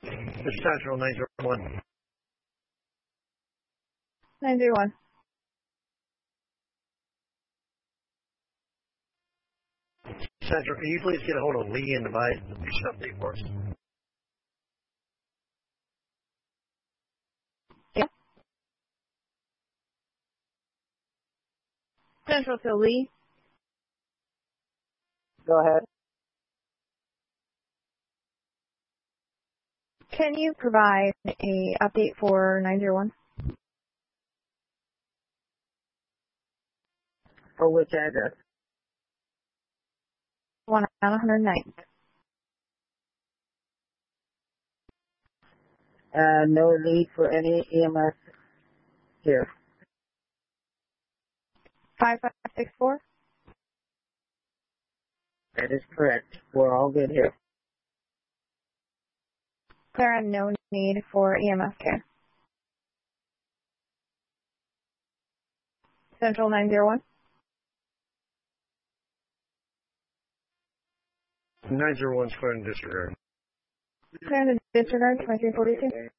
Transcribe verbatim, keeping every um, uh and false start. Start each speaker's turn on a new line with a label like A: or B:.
A: This is Central nine zero one.
B: nine zero one.
A: Central, can you please get a hold of Lee and advise them to do something for us?
B: Yeah. Central to Lee.
C: Go ahead.
B: Can you provide a update for nine zero one?
C: For which address?
B: One on one hundred ninth.
C: Uh, no need for any E M S here.
B: five five six four?
C: That is correct. We're all good here.
B: Clear and no need for E M S care. Central nine zero one?
A: nine zero one's clear and disregard.
B: Clear in the disregard twenty-three forty-two.